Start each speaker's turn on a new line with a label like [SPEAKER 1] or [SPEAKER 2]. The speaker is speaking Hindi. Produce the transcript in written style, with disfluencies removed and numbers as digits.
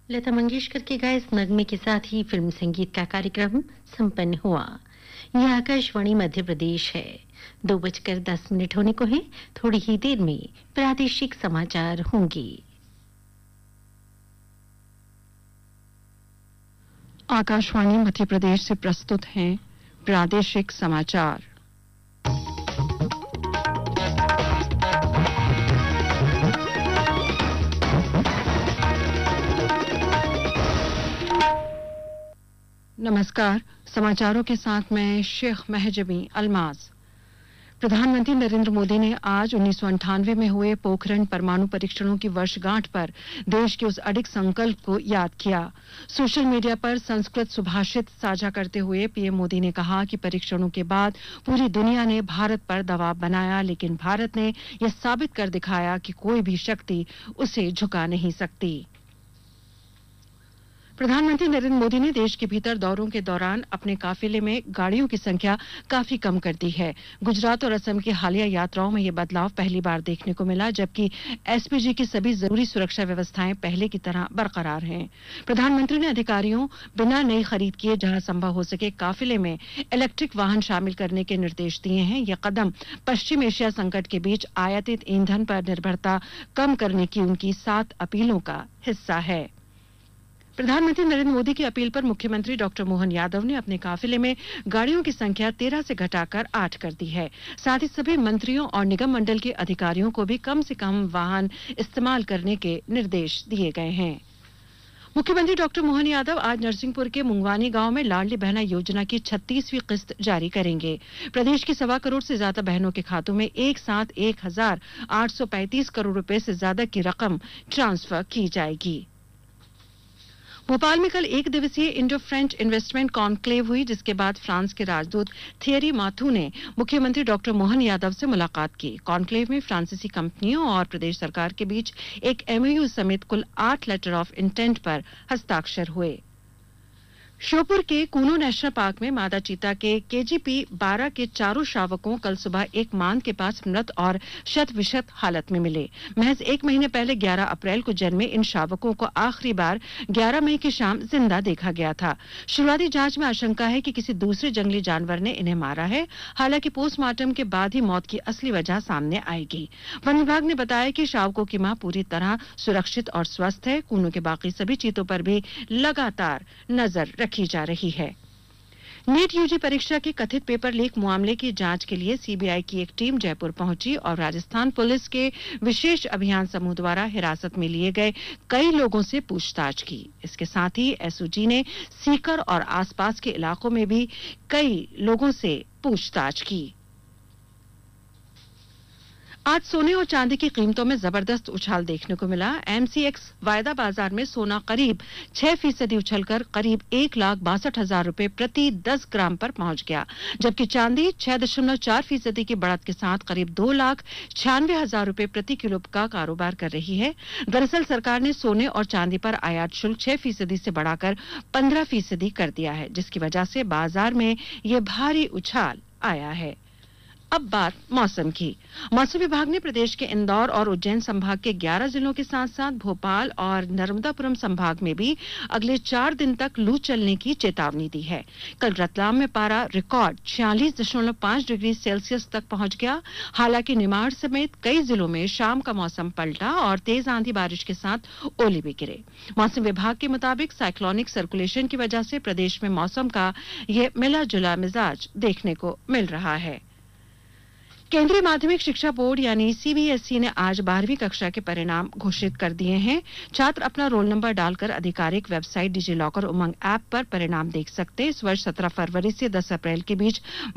[SPEAKER 1] लता मंगेशकर के गाए इस नगमे के साथ ही फिल्म संगीत का कार्यक्रम संपन्न हुआ। यह आकाशवाणी मध्य प्रदेश है। 2:10 होने को है। थोड़ी ही देर में प्रादेशिक समाचार होंगे।
[SPEAKER 2] आकाशवाणी मध्य प्रदेश से प्रस्तुत हैं प्रादेशिक समाचार। नमस्कार, समाचारों के साथ मैं शेख महजबी अल्माज। प्रधानमंत्री नरेंद्र मोदी ने आज 1998 में हुए पोखरण परमाणु परीक्षणों की वर्षगांठ पर देश के उस अडिग संकल्प को याद किया। सोशल मीडिया पर संस्कृत सुभाषित साझा करते हुए पीएम मोदी ने कहा कि परीक्षणों के बाद पूरी दुनिया ने भारत पर दबाव बनाया, लेकिन भारत ने यह साबित कर दिखाया कि कोई भी शक्ति उसे झुका नहीं सकती। प्रधानमंत्री नरेंद्र मोदी ने देश के भीतर दौरों के दौरान अपने काफिले में गाड़ियों की संख्या काफी कम कर दी है। गुजरात और असम की हालिया यात्राओं में यह बदलाव पहली बार देखने को मिला, जबकि एसपीजी की सभी जरूरी सुरक्षा व्यवस्थाएं पहले की तरह बरकरार हैं। प्रधानमंत्री ने अधिकारियों बिना नई खरीद किए जहां संभव हो सके काफिले में इलेक्ट्रिक वाहन शामिल करने के निर्देश दिए हैं। यह कदम पश्चिम एशिया संकट के बीच आयातित ईंधन पर निर्भरता कम करने की उनकी 7 अपीलों का हिस्सा है। प्रधानमंत्री नरेंद्र मोदी की अपील पर मुख्यमंत्री डॉक्टर मोहन यादव ने अपने काफिले में गाड़ियों की संख्या 13 से घटाकर 8 कर दी है। साथ ही सभी मंत्रियों और निगम मंडल के अधिकारियों को भी कम से कम वाहन इस्तेमाल करने के निर्देश दिए गए हैं। मुख्यमंत्री डॉक्टर मोहन यादव आज नरसिंहपुर के मुंगवानी गांव में लाडली बहना योजना की 36वीं किस्त जारी करेंगे। प्रदेश की 1.25 करोड़ से ज्यादा बहनों के खातों में एक साथ 1,835 करोड़ रुपए से ज्यादा की रकम ट्रांसफर की जाएगी। भोपाल में कल 1 दिवसीय इंडो फ्रेंच इन्वेस्टमेंट कॉन्क्लेव हुई, जिसके बाद फ्रांस के राजदूत थियरी माथू ने मुख्यमंत्री डॉक्टर मोहन यादव से मुलाकात की। कॉन्क्लेव में फ्रांसीसी कंपनियों और प्रदेश सरकार के बीच एक एमओयू समेत कुल 8 लेटर ऑफ इंटेंट पर हस्ताक्षर हुए। श्योपुर के कूनो नेशनल पार्क में मादा चीता के केजीपी 12 के चारों शावकों कल सुबह एक मांद के पास मृत और शत-विशत हालत में मिले। महज 1 महीने पहले 11 अप्रैल को जन्मे इन शावकों को आखिरी बार 11 मई की शाम जिंदा देखा गया था। शुरुआती जांच में आशंका है कि किसी दूसरे जंगली जानवर ने इन्हें मारा है। हालांकि पोस्टमार्टम के बाद ही मौत की असली वजह सामने आएगी। वन विभाग ने बताया कि शावकों की मां पूरी तरह सुरक्षित और स्वस्थ है। कूनो के बाकी सभी चीतों पर भी लगातार नजर की जा रही है। नीट यूजी परीक्षा के कथित पेपर लीक मामले की जांच के लिए सीबीआई की एक टीम जयपुर पहुंची और राजस्थान पुलिस के विशेष अभियान समूह द्वारा हिरासत में लिए गए कई लोगों से पूछताछ की। इसके साथ ही एसओजी ने सीकर और आसपास के इलाकों में भी कई लोगों से पूछताछ की। आज सोने और चांदी की कीमतों में जबरदस्त उछाल देखने को मिला। एमसीएक्स वायदा बाजार में सोना करीब 6% उछलकर करीब 1,62,000 रुपए प्रति 10 ग्राम पर पहुंच गया, जबकि चांदी 6.4% की बढ़त के साथ करीब 2,96,000 रुपए प्रति किलो का कारोबार कर रही है। दरअसल सरकार ने सोने और चांदी पर आयात शुल्क 6% से बढ़ाकर 15% कर दिया है, जिसकी वजह से बाजार में ये भारी उछाल आया है। अब बात मौसम की। मौसम विभाग ने प्रदेश के इंदौर और उज्जैन संभाग के 11 जिलों के साथ साथ भोपाल और नर्मदापुरम संभाग में भी अगले 4 दिन तक लू चलने की चेतावनी दी है। कल रतलाम में पारा रिकॉर्ड 46.5 डिग्री सेल्सियस तक पहुंच गया। हालांकि निमाड़ समेत कई जिलों में शाम का मौसम पलटा और तेज आंधी बारिश के साथ ओले भी गिरे। मौसम विभाग के मुताबिक साइक्लोनिक सर्कुलेशन की वजह से प्रदेश में मौसम का यह मिला जुला मिजाज देखने को मिल रहा है। केंद्रीय माध्यमिक शिक्षा बोर्ड यानी सीबीएसई ने आज 12वीं कक्षा के परिणाम घोषित कर दिए हैं। छात्र अपना रोल नंबर डालकर आधिकारिक वेबसाइट डिजी लॉकर उमंग ऐप पर परिणाम देख सकते हैं। इस वर्ष 17 फरवरी से 10 अप्रैल के बीच